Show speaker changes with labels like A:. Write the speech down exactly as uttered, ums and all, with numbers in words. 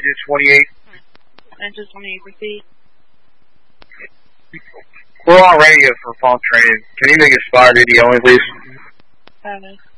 A: to twenty-eight.
B: Enter twenty-eight, proceed.
A: We're on radio for phone training. Can you make a spot video only, please?
B: Uh,